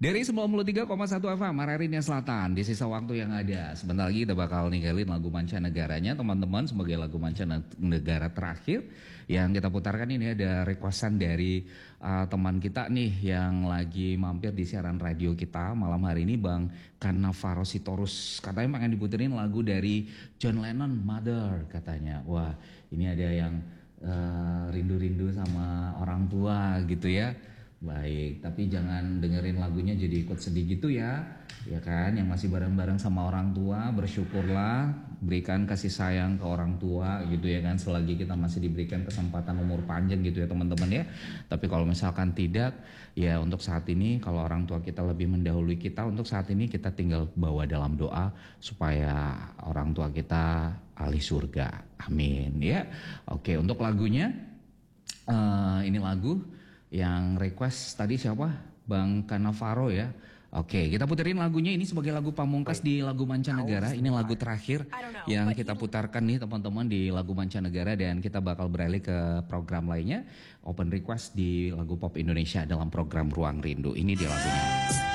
Dari 93,1 FM Mararinia Selatan. Di sisa waktu yang ada, sebentar lagi kita bakal ninggalin lagu mancanegaranya teman-teman, sebagai lagu mancanegara terakhir yang kita putarkan. Ini ada requestan dari teman kita nih yang lagi mampir di siaran radio kita malam hari ini, Bang Cannavaro Sitorus. Katanya pengen diputerin lagu dari John Lennon, Mother katanya. Wah, ini ada yang rindu-rindu sama orang tua gitu ya. Baik, tapi jangan dengerin lagunya jadi ikut sedih gitu ya. Ya kan, yang masih bareng-bareng sama orang tua, bersyukurlah, berikan kasih sayang ke orang tua gitu ya kan, selagi kita masih diberikan kesempatan umur panjang gitu ya teman-teman ya. Tapi kalau misalkan tidak, ya untuk saat ini kalau orang tua kita lebih mendahului kita, untuk saat ini kita tinggal bawa dalam doa supaya orang tua kita ahli surga. Amin ya. Oke, untuk lagunya ini lagu yang request tadi siapa? Bang Cannavaro ya. Oke, kita puterin lagunya ini sebagai lagu pamungkas di lagu mancanegara. Ini lagu terakhir yang kita putarkan nih teman-teman di lagu mancanegara, dan kita bakal beralih ke program lainnya, open request di lagu pop Indonesia dalam program Ruang Rindu. Ini dia lagunya.